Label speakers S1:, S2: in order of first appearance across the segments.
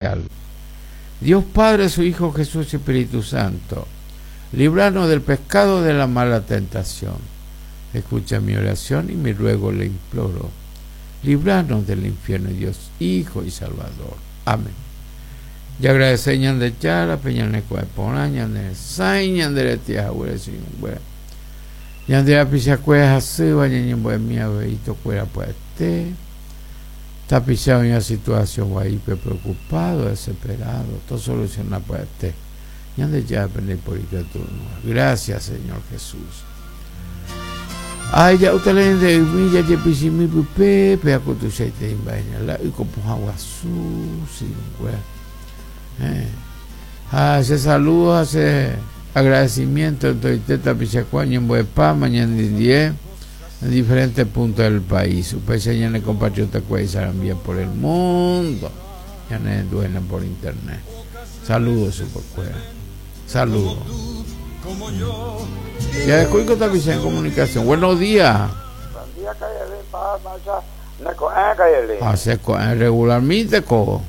S1: celestial. Dios Padre, su Hijo Jesús y Espíritu Santo, líbranos del pecado de la mala tentación. Escucha mi oración y mi ruego le imploro. Líbranos del infierno, Dios Hijo y Salvador. Amén. Y agradeceñan de Chara, peñane cueponañan de sañan de tía huele sin huele. Ya de apisacuea así, vayan buen mía veito cuera pues está pisado en una situación ahí preocupado, desesperado, todo soluciona pues ya de ya aprender por el turno. Gracias, Señor Jesús. Ay, ya usted le de milla de pisimi pepe a tu seite en vaina la y como agua sin se saluda, hace agradecimiento entonces teta pichacuaño en Buepá, mañana en 10 en diferentes puntos del país. Ustedes ya le compatriotas que bien por el mundo, ya le duelen por internet. Saludos, super cuera. Saludos. Ya después que está en comunicación. Buenos días.
S2: Buen día, Cayelín, para
S1: hace regularmente co.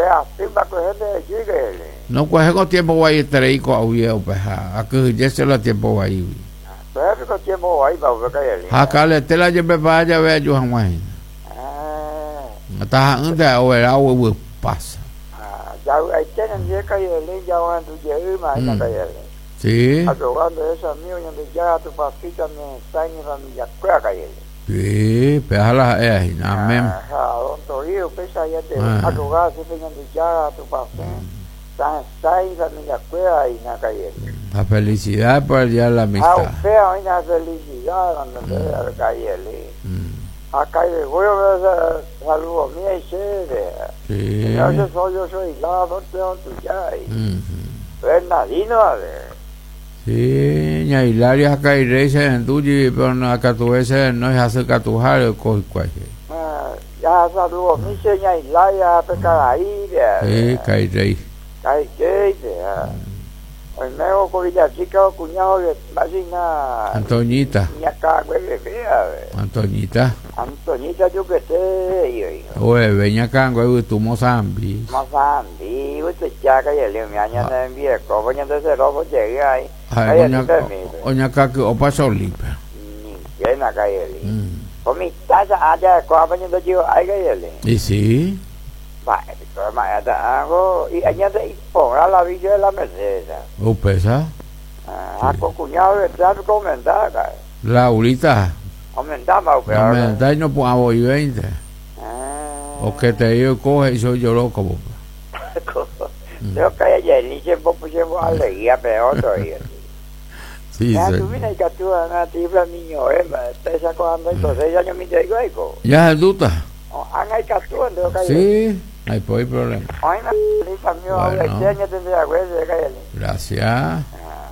S1: No coge con tiempo guay treico a huir peja. A que ya se lo tiempo guay.
S2: Pero con tiempo guay para Cayelín.
S1: Acá le tela lleve para allá ve a Johan Wayne. Está antes o el agua pasa.
S2: Ya hay tienen de Cayelín ya van tu llegar más en Cayelín.
S1: Sí.
S2: Acabando esa mío donde ya tu papita me está en la milla cueva Cayelín.
S1: Sí, pejala amén.
S2: Don Torío, pesa ya te acabas de peñar de ya tu papá. Está en la milla cueva y na Cayelín.
S1: La felicidad por el día de la amistad.
S2: Fea una felicidad donde te Cayelín. Acá de huevo saludos mío y chévere.
S1: Sí.
S2: Yo soy la norte donde ya hay. Bernardino a ver.
S1: Sí, ña Hilaria acá y reisa en tuyo, pero no acá tu ese no es hacer catujar el coge cualquier.
S2: Ya saludos mi seña Hilaria pecar ahí.
S1: Sí, caí rey.
S2: Caí rey. El nuevo cobilla chica o cuñado de vecina
S1: Antoñita. Antoñita.
S2: Antoñita yo que sé.
S1: Oye, veña cango y tu Mozambi.
S2: Mozambi, usted ya que le me añade en viejo, voy a hacer robo llegué ahí.
S1: Oña que o pasó libre.
S2: Ni que na calle. Por mi taza allá cuando yo hay que
S1: y sí.
S2: Vale, pero más algo y añade por la villa de la Merced.
S1: ¿O pesa?
S2: Con cuñado de trato comentar.
S1: Laurita.
S2: Aumentamos, pero
S1: aumentar no puedo ir 20. O que te digo coge y soy yo loco.
S2: Yo que ayer ni siempre pusimos alegría peor todavía.
S1: Sí,
S2: ya tú vienes que tú a tibla niño, pesa cuando entonces ya yo me digo algo.
S1: Ya es duda.
S2: Hay que actuar,
S1: sí, hay por problema.
S2: Bueno.
S1: Gracias.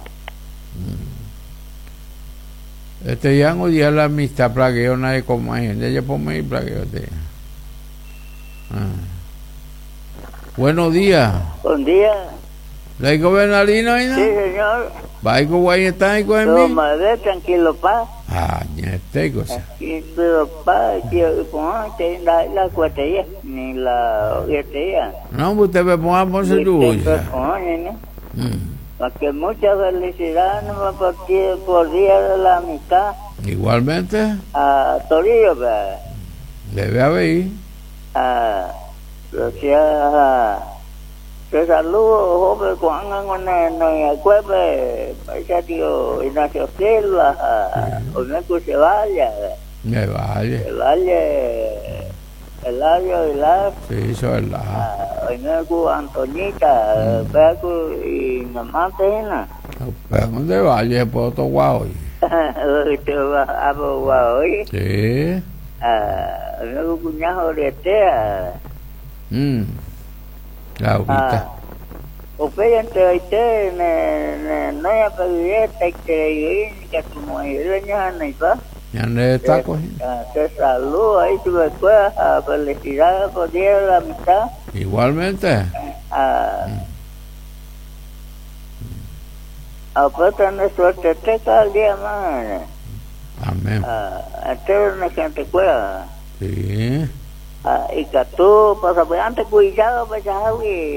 S1: Ya no día la amistad plagueo nadie como hay. Ya por mí plagueo te. Buenos días.
S2: Buen día.
S1: ¿La gobernadina ahí?
S2: Sí, señor.
S1: ¿Va con guay está con
S2: mí? No, madre, tranquilo, pa.
S1: Ñete cosa.
S2: Tranquilo, pa, que ponte la cuatella, ni la guetella.
S1: No, usted me ponga por su tuya.
S2: Para que mucha felicidad no por día de la amistad.
S1: Igualmente.
S2: A Torillo,
S1: debe haber.
S2: Te saludo, joven, cuando no acuerde, ese tío Ignacio Silva, o no se vaya.
S1: Me vaya.
S2: Se vaya, el labio y la.
S1: Sí, eso es la.
S2: Hoy no es Antoñita, Peco y mamá Tena.
S1: Pero ¿dónde vaya? Por otro guau.
S2: ¿Te va a guau?
S1: Sí.
S2: No es cuñado de Tea.
S1: Ahorita.
S2: Usted entre no hay apellido que como ya no está.
S1: Ya no está cogiendo.
S2: Te saludo ahí tu escuela, felicidades por día de la amistad.
S1: Igualmente.
S2: Apuesta nuestro tete cada día más.
S1: Amén.
S2: Este es una gente cueva.
S1: Sí.
S2: Y que tú, pues, antes cuidado, pues,